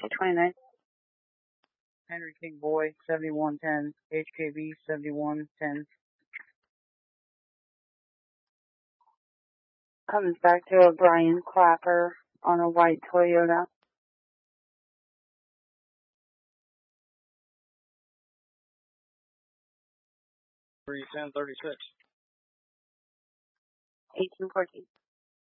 229. Henry King Boy, 7110, HKV 7110. Comes back to a Brian Clapper on a white Toyota. 31036. 1814.